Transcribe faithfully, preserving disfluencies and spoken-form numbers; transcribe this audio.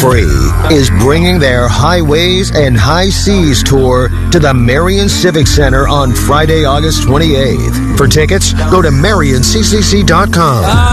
Free is bringing their Highways and High Seas tour to the Marion Civic Center on Friday, August twenty-eighth. For tickets, go to marion c c c dot com.